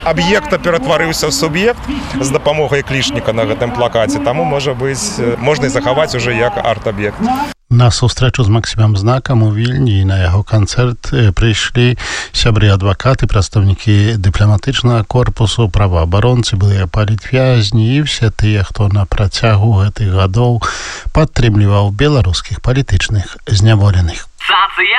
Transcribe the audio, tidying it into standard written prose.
Аб'ект ператварыўся ў суб'ект з дапамогай клішніка на гэтым плакаце, таму можна і захаваць уже як арт-аб'ект. На сустрэчу з Максімам Знакам у Вільні і на яго канцэрт прыйшлі сябры адвакаты, прадстаўнікі дыпламатычнага корпусу, праваабаронцы, былыя палітвязні і все тыя, хто на працягу гэтых гадоў падтрымліваў беларускіх палітычных зняволеных.